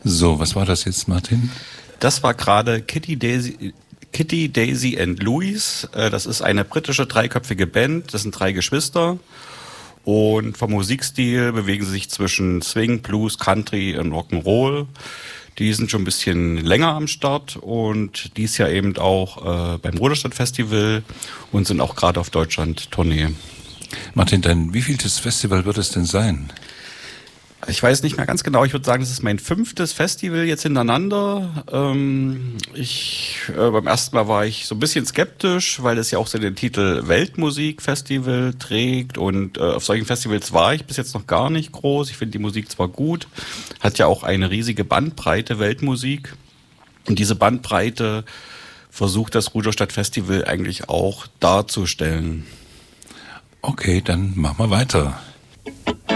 So, was war das jetzt, Martin? Das war gerade Kitty, Daisy and Louise. Das ist eine britische dreiköpfige Band. Das sind 3 Geschwister. Und vom Musikstil bewegen sie sich zwischen Swing, Blues, Country und Rock'n'Roll. Die sind schon ein bisschen länger am Start und dies Jahr eben auch beim Ruderstadt Festival und sind auch gerade auf Deutschland-Tournee. Martin, dein wievieltes Festival wird es denn sein? Ich weiß nicht mehr ganz genau. Ich würde sagen, das ist mein 5. Festival jetzt hintereinander. Beim ersten Mal war ich so ein bisschen skeptisch, weil es ja auch so den Titel Weltmusikfestival trägt. Und auf solchen Festivals war ich bis jetzt noch gar nicht groß. Ich finde die Musik zwar gut, hat ja auch eine riesige Bandbreite, Weltmusik. Und diese Bandbreite versucht das Ruderstadt Festival eigentlich auch darzustellen. Okay, dann machen wir weiter.